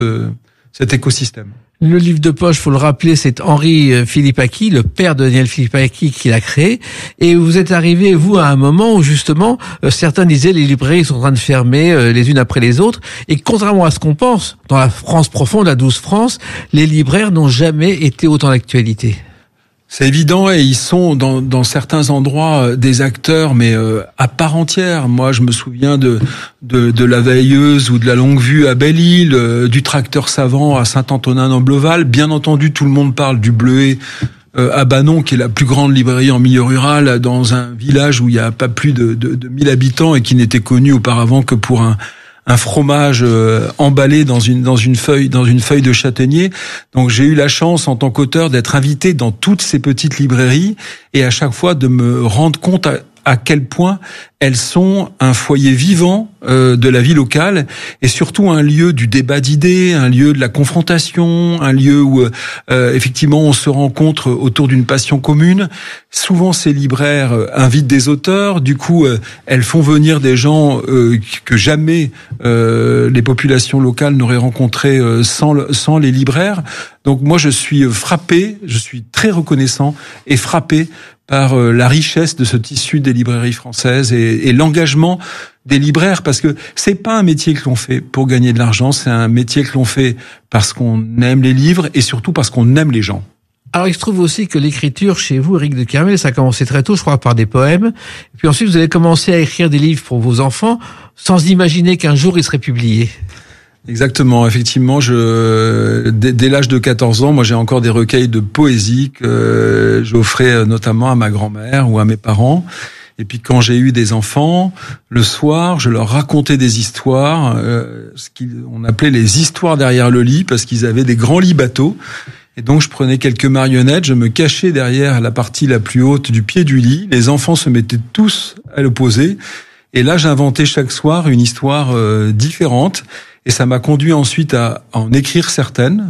cet écosystème. Le livre de poche, faut le rappeler, c'est Henri Philippaki, le père de Daniel Philippaki, qui l'a créé. Et vous êtes arrivé, vous, à un moment où justement, certains disaient les librairies sont en train de fermer les unes après les autres. Et contrairement à ce qu'on pense, dans la France profonde, la douce France, les libraires n'ont jamais été autant d'actualité. C'est évident, et ils sont dans certains endroits des acteurs, mais à part entière. Moi, je me souviens de la Veilleuse ou de la Longue Vue à Belle-Île, du Tracteur Savant à Saint-Antonin-en-Bleval. Bien entendu, tout le monde parle du Bleuet à Banon, qui est la plus grande librairie en milieu rural, dans un village où il y a pas plus de 1000 habitants et qui n'était connu auparavant que pour un fromage emballé dans une feuille de châtaignier. Donc j'ai eu la chance en tant qu'auteur d'être invité dans toutes ces petites librairies et à chaque fois de me rendre compte à quel point elles sont un foyer vivant de la vie locale et surtout un lieu du débat d'idées, un lieu de la confrontation, un lieu où effectivement on se rencontre autour d'une passion commune. Souvent ces libraires invitent des auteurs, du coup elles font venir des gens que jamais les populations locales n'auraient rencontrés sans les libraires. Donc moi je suis frappé, je suis très reconnaissant et frappé par la richesse de ce tissu des librairies françaises et l'engagement des libraires, parce que c'est pas un métier que l'on fait pour gagner de l'argent, c'est un métier que l'on fait parce qu'on aime les livres et surtout parce qu'on aime les gens. Alors, il se trouve aussi que l'écriture, chez vous, Éric de Kermel, ça a commencé très tôt, je crois, par des poèmes. Et puis ensuite, vous avez commencé à écrire des livres pour vos enfants, sans imaginer qu'un jour, ils seraient publiés. Exactement, effectivement, dès l'âge de 14 ans, moi j'ai encore des recueils de poésie que j'offrais notamment à ma grand-mère ou à mes parents. Et puis quand j'ai eu des enfants, le soir, je leur racontais des histoires, ce qu'on appelait les histoires derrière le lit, parce qu'ils avaient des grands lits bateaux. Et donc je prenais quelques marionnettes, je me cachais derrière la partie la plus haute du pied du lit. Les enfants se mettaient tous à l'opposé. Et là, j'inventais chaque soir une histoire différente. Et ça m'a conduit ensuite à en écrire certaines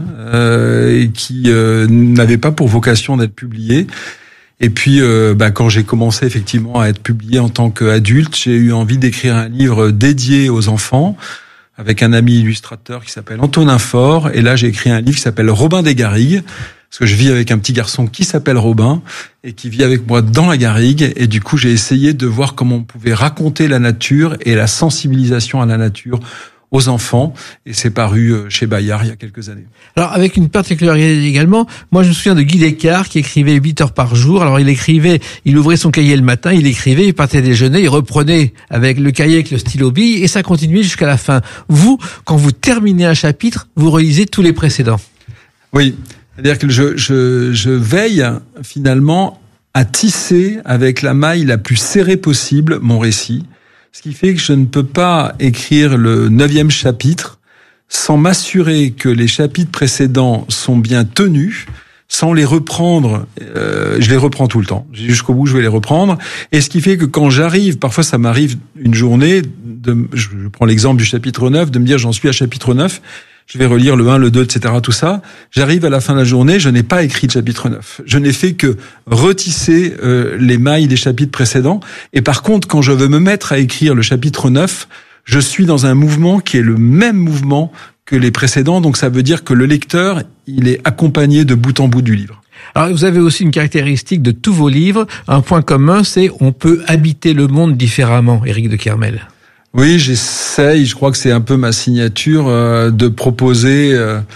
qui n'avaient pas pour vocation d'être publiées. Et puis, quand j'ai commencé effectivement à être publié en tant qu'adulte, j'ai eu envie d'écrire un livre dédié aux enfants avec un ami illustrateur qui s'appelle Antonin Faure. Et là, j'ai écrit un livre qui s'appelle Robin des Garrigues, parce que je vis avec un petit garçon qui s'appelle Robin et qui vit avec moi dans la garrigue. Et du coup, j'ai essayé de voir comment on pouvait raconter la nature et la sensibilisation à la nature aux enfants, et c'est paru chez Bayard il y a quelques années. Alors, avec une particularité également, moi je me souviens de Guy Descartes qui écrivait 8 heures par jour. Alors il ouvrait son cahier le matin, il écrivait, il partait déjeuner, il reprenait avec le cahier, avec le stylo bille, et ça continuait jusqu'à la fin. Vous, quand vous terminez un chapitre, vous relisez tous les précédents. Oui, c'est-à-dire que je veille finalement à tisser avec la maille la plus serrée possible mon récit. Ce qui fait que je ne peux pas écrire le 9e chapitre sans m'assurer que les chapitres précédents sont bien tenus, sans les reprendre. Je les reprends tout le temps. Jusqu'au bout, je vais les reprendre. Et ce qui fait que quand j'arrive, parfois ça m'arrive une journée, je prends l'exemple du chapitre 9, de me dire j'en suis à chapitre 9, je vais relire le 1, le 2, etc., tout ça. J'arrive à la fin de la journée, je n'ai pas écrit le chapitre 9. Je n'ai fait que retisser les mailles des chapitres précédents. Et par contre, quand je veux me mettre à écrire le chapitre 9, je suis dans un mouvement qui est le même mouvement que les précédents. Donc ça veut dire que le lecteur, il est accompagné de bout en bout du livre. Alors, vous avez aussi une caractéristique de tous vos livres. Un point commun, c'est on peut habiter le monde différemment, Éric de Kermel. Oui, j'essaye, je crois que c'est un peu ma signature, de proposer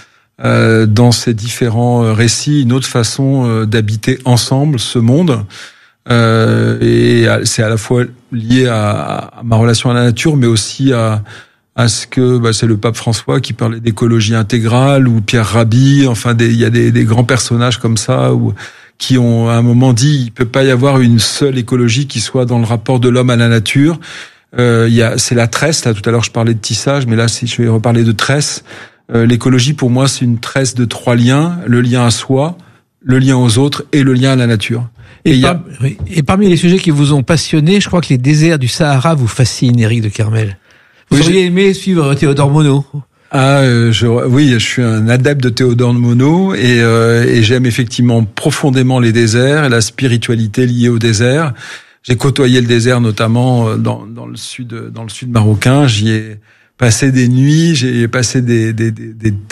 dans ces différents récits une autre façon d'habiter ensemble ce monde. Et c'est à la fois lié à ma relation à la nature, mais aussi à ce que c'est le pape François qui parlait d'écologie intégrale, ou Pierre Rabhi, enfin il y a des grands personnages comme ça qui ont à un moment dit il peut pas y avoir une seule écologie qui soit dans le rapport de l'homme à la nature. C'est la tresse, là tout à l'heure je parlais de tissage, mais là je vais reparler de tresse. L'écologie pour moi c'est une tresse de 3 liens, le lien à soi, le lien aux autres et le lien à la nature. Et parmi les sujets qui vous ont passionné, je crois que les déserts du Sahara vous fascinent, Éric de Kermel. Vous auriez aimé suivre Théodore Monod? Oui, je suis un adepte de Théodore Monod et j'aime effectivement profondément les déserts et la spiritualité liée au désert. J'ai côtoyé le désert notamment dans le sud marocain. J'y ai passé des nuits, j'ai passé des